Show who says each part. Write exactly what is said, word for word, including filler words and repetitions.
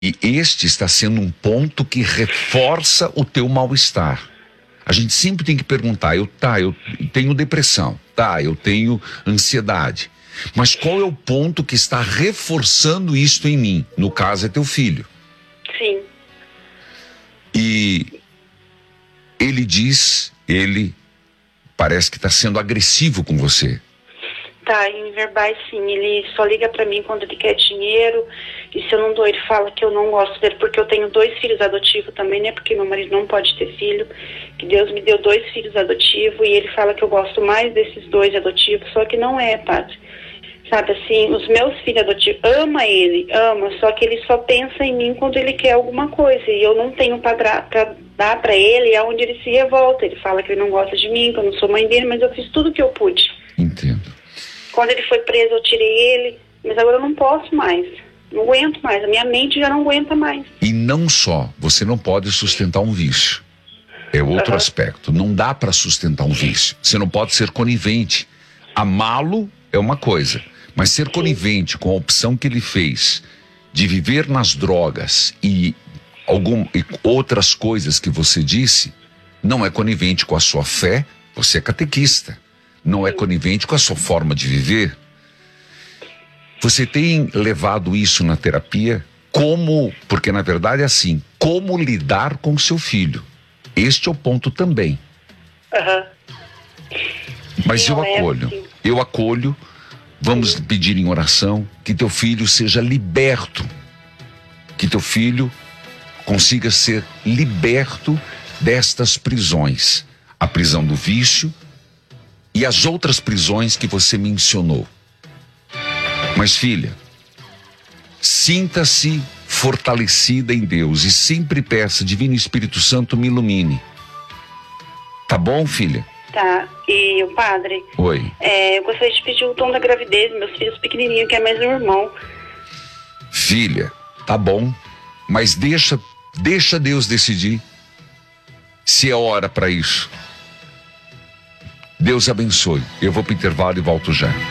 Speaker 1: E este está sendo um ponto que reforça o teu mal-estar. A gente sempre tem que perguntar, eu, tá, eu tenho depressão, tá, eu tenho ansiedade. Mas qual é o ponto que está reforçando isto em mim? No caso é teu filho.
Speaker 2: Sim.
Speaker 1: E ele diz, ele parece que está sendo agressivo com você.
Speaker 2: Tá, em verbais sim, ele só liga pra mim quando ele quer dinheiro, e se eu não dou, ele fala que eu não gosto dele, porque eu tenho dois filhos adotivos também, né, porque meu marido não pode ter filho, que Deus me deu dois filhos adotivos, e ele fala que eu gosto mais desses dois adotivos, só que não é, padre. Sabe assim, os meus filhos adotivos, ama ele, ama, só que ele só pensa em mim quando ele quer alguma coisa, e eu não tenho pra, pra dar pra ele, é onde ele se revolta, ele fala que ele não gosta de mim, que eu não sou mãe dele, mas eu fiz tudo que eu pude.
Speaker 1: Entendo.
Speaker 2: Quando ele foi preso, eu tirei ele, mas agora eu não posso mais, não aguento mais, a minha mente já não aguenta mais.
Speaker 1: E não só, você não pode sustentar um vício. É outro uhum. aspecto, não dá para sustentar um vício. Você não pode ser conivente. Amá-lo é uma coisa, mas ser Sim. conivente com a opção que ele fez de viver nas drogas e, algum, e outras coisas que você disse, não é conivente com a sua fé, você é catequista. Não é conivente com a sua forma de viver. Você tem levado isso na terapia? Como, porque na verdade é assim, como lidar com seu filho? Este é o ponto também.
Speaker 2: Uhum.
Speaker 1: Mas
Speaker 2: Sim,
Speaker 1: eu
Speaker 2: é
Speaker 1: acolho,
Speaker 2: assim.
Speaker 1: eu acolho, vamos
Speaker 2: Sim.
Speaker 1: pedir em oração que teu filho seja liberto, que teu filho consiga ser liberto destas prisões, a prisão do vício, e as outras prisões que você mencionou. Mas filha, sinta-se fortalecida em Deus e sempre peça, Divino Espírito Santo, me ilumine. Tá bom, filha?
Speaker 2: Tá, e o padre?
Speaker 1: Oi.
Speaker 2: É, eu gostaria de pedir o tom da gravidez, meus filhos pequenininhos, que é mais um irmão.
Speaker 1: Filha, tá bom, mas deixa, deixa Deus decidir se é hora para isso. Deus abençoe. Eu vou para o intervalo e volto já.